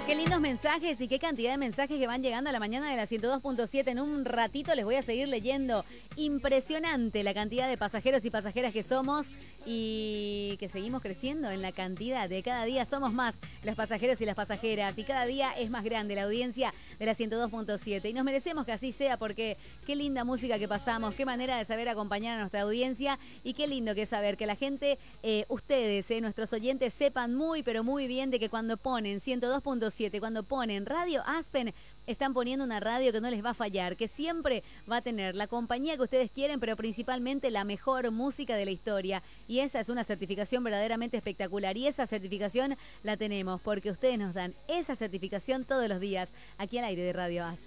Qué lindos mensajes y qué cantidad de mensajes que van llegando a la mañana de la 102.7. En un ratito les voy a seguir leyendo. Impresionante la cantidad de pasajeros y pasajeras que somos y que seguimos creciendo en la cantidad. De cada día somos más los pasajeros y las pasajeras y cada día es más grande la audiencia de la 102.7. Y nos merecemos que así sea porque qué linda música que pasamos, qué manera de saber acompañar a nuestra audiencia y qué lindo que es saber que la gente, ustedes, nuestros oyentes, sepan muy pero muy bien de que cuando ponen 102.7, cuando ponen Radio Aspen, están poniendo una radio que no les va a fallar, que siempre va a tener la compañía que ustedes quieren, pero principalmente la mejor música de la historia. Y esa es una certificación verdaderamente espectacular. Y esa certificación la tenemos porque ustedes nos dan esa certificación todos los días aquí al aire de Radio Aspen.